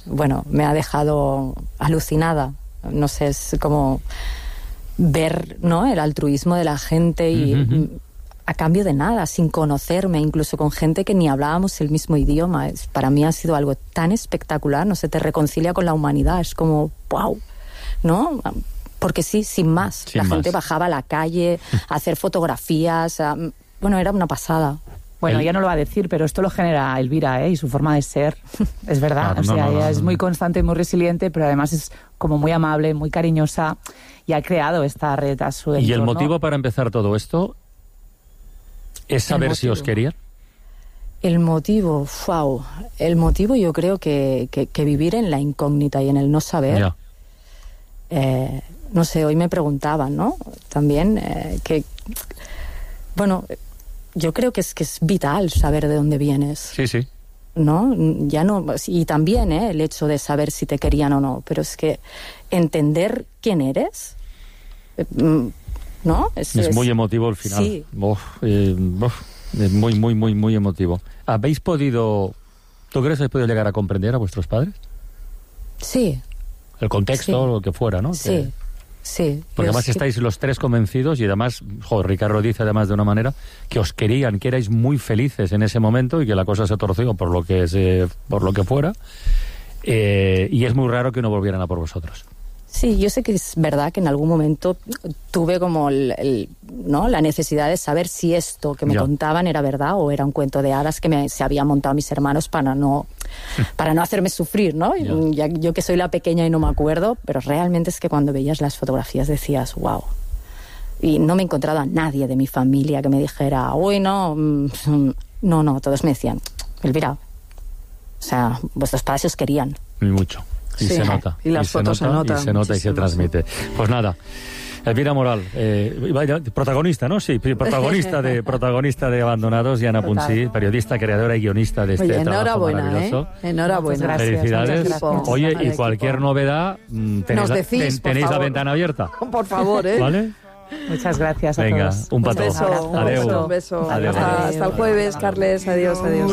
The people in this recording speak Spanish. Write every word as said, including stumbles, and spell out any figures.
bueno, me ha dejado alucinada. No sé, es como ver, ¿no?, el altruismo de la gente y uh-huh. a cambio de nada, sin conocerme, incluso con gente que ni hablábamos el mismo idioma. Es, para mí ha sido algo tan espectacular, no sé, te reconcilia con la humanidad, es como, wow, ¿no? Porque sí, sin más. Sin la más. Gente bajaba a la calle a hacer fotografías, a, bueno, era una pasada. Bueno, ella no lo va a decir, pero esto lo genera Elvira, ¿eh? Y su forma de ser, es verdad. Claro, o sea, no, no, ella no, es muy constante y muy resiliente, pero además es como muy amable, muy cariñosa, y ha creado esta red a su entorno. ¿Y el motivo para empezar todo esto es saber si os querían? El motivo, wow. El motivo yo creo que, que, que vivir en la incógnita y en el no saber. Ya. Eh, no sé, hoy me preguntaban, ¿no? También eh, que, bueno, yo creo que es que es vital saber de dónde vienes. Sí, sí. ¿No? Ya no, y también ¿eh? el hecho de saber si te querían o no, pero es que entender quién eres, ¿no? Es, es muy emotivo el final. Sí. Uf, eh, uf, es muy, muy, muy, muy emotivo. ¿Habéis podido, tú crees que habéis podido llegar a comprender a vuestros padres? Sí. El contexto, sí. lo que fuera, ¿no? Sí. Que... Sí, porque además que... estáis los tres convencidos y además, joder, Ricardo dice además de una manera que os querían, que erais muy felices en ese momento y que la cosa se torció por lo que se, por lo que fuera, eh, y es muy raro que no volvieran a por vosotros. Sí, yo sé que es verdad que en algún momento tuve como el, el, ¿no? la necesidad de saber si esto que me ya. contaban era verdad o era un cuento de hadas que me, se habían montado mis hermanos para no, para no hacerme sufrir, ¿no? Ya. Ya, yo que soy la pequeña y no me acuerdo, pero realmente es que cuando veías las fotografías decías, wow. Y no me he encontrado a nadie de mi familia que me dijera, uy, no, no, no, todos me decían, Elvira, o sea, vuestros padres os querían. Y mucho. Y sí. se nota. Y las y fotos se nota, se notan. Y se nota y se transmite. Pues nada, Elvira Moral, eh, protagonista, ¿no? Sí, protagonista de protagonista de Abandonados, y Ana Punsí, periodista, creadora y guionista de este Oye, trabajo maravilloso. ¿eh? Enhorabuena. Gracias, felicidades. Oye, Al y equipo. cualquier novedad, tenéis, Nos la, decís, ten, tenéis la favor. ventana abierta. Por favor, ¿eh? ¿Vale? Muchas gracias a Venga, todos. un pató. Un beso, un Adeu. beso, un beso. Adeu. Hasta, hasta el jueves, Carles. Adiós, adiós.